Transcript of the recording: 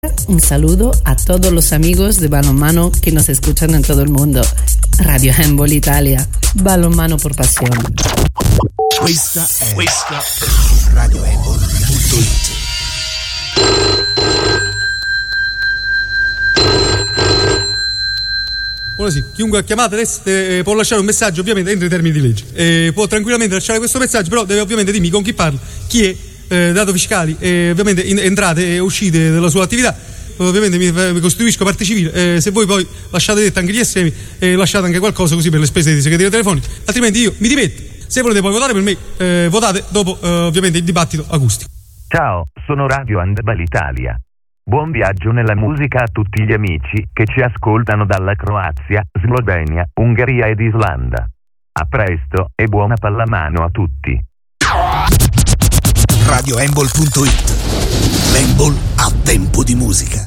Un saludo a todos los amigos de balonmano que nos escuchan en todo el mundo. Radio Handball Italia, balonmano por pasión. Questa è Radio Handball.it. Ora sì, chiunque ha chiamato adesso può lasciare un messaggio, ovviamente entro i termini di legge. Può tranquillamente lasciare questo messaggio, però deve ovviamente dirmi con chi parla, chi è, dato fiscali, ovviamente entrate e uscite della sua attività. Ovviamente mi costituisco parte civile. Se voi poi lasciate detto anche gli estremi, lasciate anche qualcosa così per le spese di segreteria telefonica, altrimenti io mi dimetto. Se volete poi votare per me, votate dopo ovviamente il dibattito acustico. Ciao, sono Radio Handball Italia. Buon viaggio nella musica a tutti gli amici che ci ascoltano dalla Croazia, Slovenia, Ungheria ed Islanda. A presto e buona pallamano a tutti. Radio Handball.it. L'handball a tempo di musica.